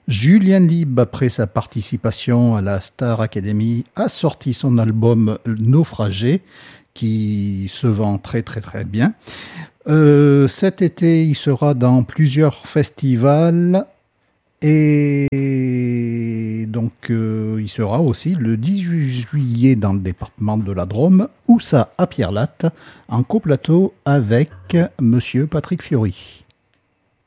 Julien Lieb, après sa participation à la Star Academy, a sorti son album Naufragé, qui se vend très très très bien. Cet été, il sera dans plusieurs festivals et donc il sera aussi le 18 juillet dans le département de la Drôme, où ça à Pierre-Latte, en coplateau avec Monsieur Patrick Fiori.